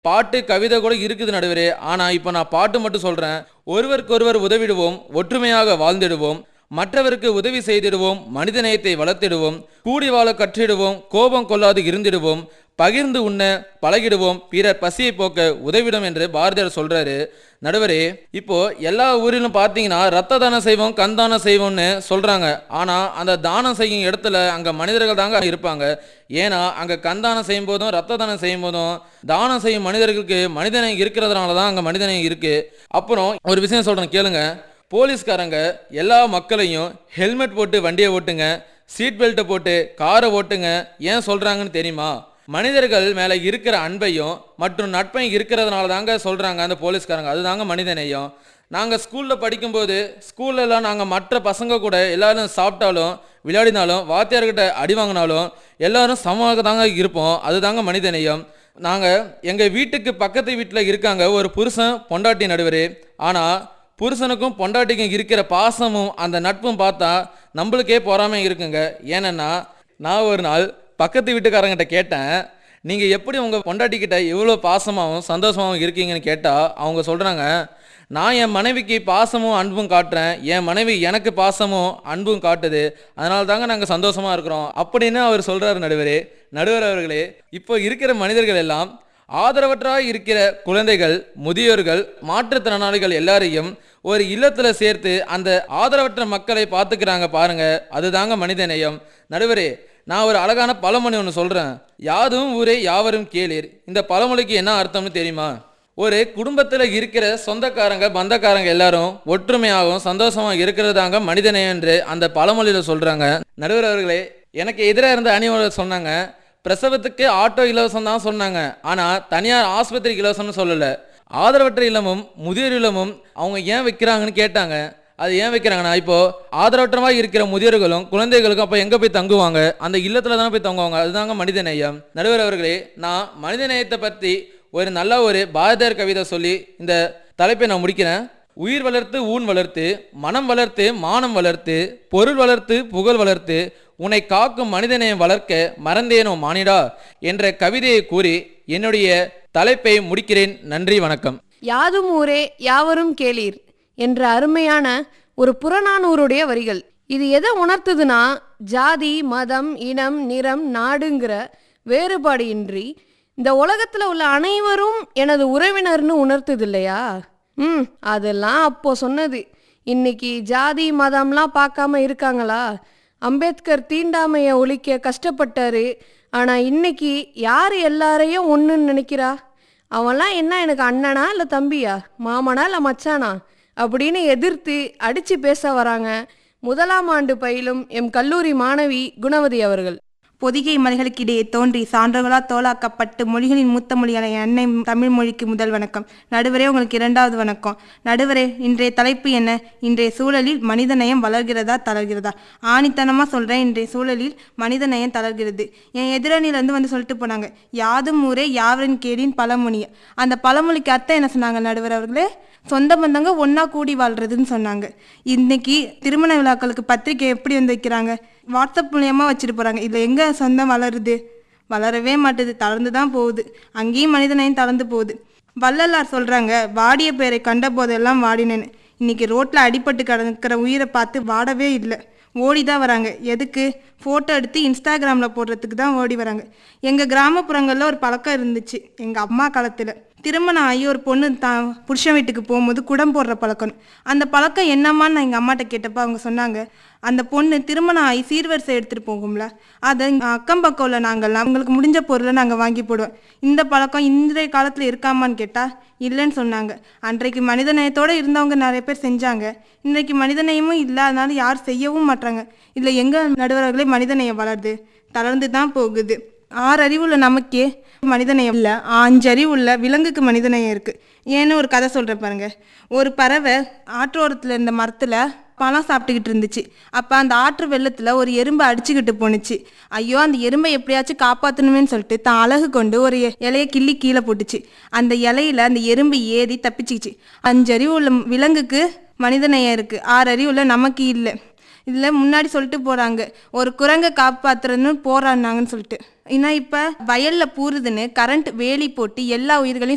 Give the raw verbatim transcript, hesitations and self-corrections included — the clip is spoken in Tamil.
பாட்டு கவிதை கூட இருக்குது நடுவரே. ஆனா இப்ப நான் பாட்டு மட்டும் சொல்றேன். ஒருவருக்கொருவர் உதவிடுவோம், ஒற்றுமையாக வாழ்ந்திடுவோம், மற்றவருக்கு உதவி செய்திடுவோம், மனிதநேயத்தை வளர்த்திடுவோம், கூடி வாழ கற்றிடுவோம், கோபம் கொள்ளாது இருந்திடுவோம், பகிர்ந்து உண்ண பழகிடுவோம், பிறர் பசியை போக்க உதவிடும் என்று பாரதியார் சொல்றாரு. நடுவரே, இப்போ எல்லா ஊரிலும் பார்த்தீங்கன்னா ரத்த தானம் செய்வோம், கண்தானம் செய்வோம்னு சொல்றாங்க. ஆனா அந்த தானம் செய்யும் இடத்துல அங்க மனிதர்கள் தாங்க இருப்பாங்க. ஏன்னா அங்க கண்தானம் செய்யும் போதும் ரத்த தானம் செய்யும் போதும் தானம் செய்யும் மனிதர்களுக்கு மனிதநேயம் இருக்கிறதுனால தான் அங்க மனிதநேயம் இருக்கு. அப்புறம் ஒரு விஷயம் சொல்றேன் கேளுங்க. போலீஸ்காரங்க எல்லா மக்களையும் ஹெல்மெட் போட்டு வண்டியை ஓட்டுங்க, சீட் பெல்ட்டை போட்டு காரை ஓட்டுங்க ஏன் சொல்றாங்கன்னு தெரியுமா? மனிதர்கள் மேலே இருக்கிற அன்பையும் மற்றும் நட்பையும் இருக்கிறதுனால தாங்க சொல்கிறாங்க அந்த போலீஸ்காரங்க. அதுதாங்க மனிதநேயம். நாங்கள் ஸ்கூலில் படிக்கும்போது ஸ்கூல்லலாம் நாங்கள் மற்ற பசங்க கூட எல்லோரும் சாப்பிட்டாலும் விளையாடினாலும் வாத்தியார்கிட்ட அடி வாங்கினாலும் எல்லோரும் சமமாக தாங்க இருப்போம். அதுதாங்க மனிதநேயம். நாங்கள் எங்கள் வீட்டுக்கு பக்கத்து வீட்டில் இருக்காங்க ஒரு புருஷன் பொண்டாட்டி நடுவர். ஆனால் புருஷனுக்கும் பொண்டாட்டிக்கும் இருக்கிற பாசமும் அந்த நட்பும் பார்த்தா நம்மளுக்கே பொறாமல் இருக்குங்க. ஏன்னா நான் ஒரு நாள் பக்கத்து வீட்டுக்காரங்கிட்ட கேட்டேன், நீங்கள் எப்படி உங்கள் பொண்டாட்டிக்கிட்ட இவ்வளோ பாசமாகவும் சந்தோஷமாகவும் இருக்கீங்கன்னு கேட்டால் அவங்க சொல்கிறாங்க, நான் என் மனைவிக்கு பாசமும் அன்பும் காட்டுறேன், என் மனைவி எனக்கு பாசமும் அன்பும் காட்டுது, அதனால தாங்க நாங்கள் சந்தோஷமாக இருக்கிறோம் அப்படின்னு அவர் சொல்கிறார் நடுவரே. நடுவர் அவர்களே, இப்போ இருக்கிற மனிதர்கள் எல்லாம் ஆதரவற்றாக இருக்கிற குழந்தைகள், முதியோர்கள், மாற்றுத்திறனாளிகள் எல்லாரையும் ஒரு இல்லத்தில் சேர்த்து அந்த ஆதரவற்ற மக்களை பார்த்துக்கிறாங்க பாருங்க. அதுதாங்க மனிதநேயம். நடுவரே, நான் ஒரு அழகான பழமொழி ஒன்று சொல்கிறேன். யாதும் ஊரே யாவரும் கேளீர். இந்த பழமொழிக்கு என்ன அர்த்தம்னு தெரியுமா? ஒரு குடும்பத்தில் இருக்கிற சொந்தக்காரங்க பந்தக்காரங்க எல்லாரும் ஒற்றுமையாகவும் சந்தோஷமாக இருக்கிறது தாங்க மனிதநேயம் என்று அந்த பழமொழியில் சொல்கிறாங்க. நடுவர் அவர்களே, எனக்கு எதிராக இருந்த அணிவலர் சொன்னாங்க, பிரசவத்துக்கு ஆட்டோ இலவசம் தான் சொன்னாங்க, ஆனால் தனியார் ஆஸ்பத்திரிக்கு இலவசம்னு சொல்லலை. ஆதரவற்ற இல்லமும் முதியோர் இல்லமும் அவங்க ஏன் வைக்கிறாங்கன்னு கேட்டாங்க. அது ஏன் வைக்கிறாங்கன்னா, இப்போது ஆதரவற்றமாக இருக்கிற முதியோர்களும் குழந்தைகளுக்கும் அப்போ எங்கே போய் தங்குவாங்க? அந்த இல்லத்தில் தானே போய் தங்குவாங்க. அதுதாங்க மனிதநேயம். நடுவர் அவர்களே, நான் மனிதநேயத்தை பற்றி ஒரு நல்ல ஒரு பாரதியார் கவிதை சொல்லி இந்த தலைப்பை நான் முடிக்கிறேன். உயிர் வளர்த்து ஊன் வளர்த்து, மனம் வளர்த்து மானம் வளர்த்து, பொருள் வளர்த்து புகழ் வளர்த்து, உன்னை காக்கும் மனிதநேயம் வளர்க்க மறந்தேனோ மானிடா என்ற கவிதையை கூறி என்னுடைய தலைப்பை முடிக்கிறேன். நன்றி, வணக்கம். யாதும் ஊரே யாவரும் கேளீர் என்ற அருமையான ஒரு புறநானூறுடைய வரிகள். இது எதை உணர்த்துதுன்னா, ஜாதி மதம் இனம் நிறம் நாடுங்கிற வேறுபாடு இன்றி இந்த உலகத்தில் உள்ள அனைவரும் எனது உறவினர்னு உணர்த்துது இல்லையா? ம் அதெல்லாம் அப்போ சொன்னது. இன்னைக்கு ஜாதி மதம்லாம் பார்க்காம இருக்காங்களா? அம்பேத்கர் தீண்டாமையை ஒழிக்க கஷ்டப்பட்டாரு. ஆனால் இன்னைக்கு யார் எல்லாரையும் ஒன்றுன்னு நினைக்கிறா? அவன்லாம் என்ன எனக்கு அண்ணனா இல்லை தம்பியா, மாமனா இல்லை மச்சானா அப்படின்னு எதிர்த்து அடித்து பேச வராங்க முதலாம் ஆண்டு பயிலும் எம் கல்லூரி மாணவி குணவதி அவர்கள். பொதிகை மலைகளுக்கிடையே தோன்றி சான்றோர்களால் தோலாக்கப்பட்டு மொழிகளின் மூத்த மொழியான அன்னை தமிழ் மொழிக்கு முதல் வணக்கம். நடுவரே, உங்களுக்கு இரண்டாவது வணக்கம். நடுவரே, இன்றைய தலைப்பு என்ன? இன்றைய சூழலில் மனிதநேயம் வளர்கிறதா தளர்கிறதா? ஆணித்தனமாக சொல்கிறேன், இன்றைய சூழலில் மனிதநேயம் தளர்கிறது. என் எதிரணியிலேருந்து வந்து சொல்லிட்டு போனாங்க, யாதும் ஊரே யாவரின் கேளின் பழமொழி. அந்த பழமொழிக்கு அர்த்தம் என்ன சொன்னாங்க நடுவர் அவர்களே? சொந்த பந்தங்க ஒன்றா கூடி வாழ்கிறதுன்னு சொன்னாங்க. இன்றைக்கி திருமண விழாக்களுக்கு பத்திரிக்கை எப்படி வந்து வைக்கிறாங்க? வாட்ஸ்அப் மூலியமாக வச்சுட்டு போகிறாங்க. இதில் எங்கே சொந்தம் வளருது? வளரவே மாட்டுது, தளர்ந்து தான் போகுது. அங்கேயும் மனிதனையும் தளர்ந்து போகுது. வள்ளலார் சொல்கிறாங்க, வாடிய பேரை கண்ட போதெல்லாம் வாடினேன்னு. இன்றைக்கி ரோட்டில் அடிபட்டு கிடக்கிற உயிரை பார்த்து வாடவே இல்லை, ஓடி தான் வராங்க. எதுக்கு? ஃபோட்டோ எடுத்து இன்ஸ்டாகிராமில் போடுறதுக்கு தான் ஓடி வராங்க. எங்கள் கிராமப்புறங்களில் ஒரு பழக்கம் இருந்துச்சு. எங்கள் அம்மா காலத்தில் திருமணம் ஆகி ஒரு பொண்ணு தான் புருஷன் வீட்டுக்கு போகும்போது குடம் போடுற பழக்கம். அந்த பழக்கம் என்னம்மான்னு நான் எங்கள் அம்மாட்ட கேட்டப்போ அவங்க சொன்னாங்க, அந்த பொண்ணு திருமணம் ஆகி சீர்வரிசை எடுத்துகிட்டு போகும்ல, அதை அக்கம் பக்கம் உள்ள நாங்கள்லாம் அவங்களுக்கு முடிஞ்ச பொருளை நாங்கள் வாங்கி போடுவோம். இந்த பழக்கம் இன்றைய காலத்தில் இருக்காமான்னு கேட்டால் இல்லைன்னு சொன்னாங்க. அன்றைக்கு மனிதநேயத்தோடு இருந்தவங்க நிறைய பேர் செஞ்சாங்க. இன்றைக்கு மனிதநேயமும் இல்லை, அதனால யாரும் செய்யவும் மாட்டாங்க. இல்லை எங்கள் நடுவர்களே மனிதநேயம் வளருது, தளர்ந்து தான் போகுது. ஆறு அறிவுள்ள நமக்கே மனிதநேயம் இல்லை, அஞ்சு அறிவுள்ள விலங்குக்கு மனிதநேயம் இருக்குது. ஏன்னு ஒரு கதை சொல்கிறேன் பாருங்க. ஒரு பறவை ஆற்றோரத்தில் இருந்த மரத்தில் பழம் சாப்பிட்டுக்கிட்டு இருந்துச்சு. அப்போ அந்த ஆற்று வெள்ளத்தில் ஒரு எறும்பை அடிச்சுக்கிட்டு போணுச்சு. ஐயோ, அந்த எறும்பை எப்படியாச்சும் காப்பாற்றணுமேன்னு சொல்லிட்டு தான் அழகு கொண்டு ஒரு இலையை கிள்ளி கீழே போட்டுச்சு. அந்த இலையில அந்த எறும்பு ஏறி தப்பிச்சிக்கிச்சு. அஞ்சு அறிவு உள்ள விலங்குக்கு மனிதநேயம் இருக்குது, ஆறு அறிவு உள்ள நமக்கு இல்லை. இதில் முன்னாடி சொல்லிட்டு போகிறாங்க, ஒரு குரங்கை காப்பாற்றுறதுன்னு போராடினாங்கன்னு சொல்லிட்டு. ஏன்னா இப்போ வயலில் பூருதுன்னு கரண்ட் வேலி போட்டு எல்லா உயிர்களையும்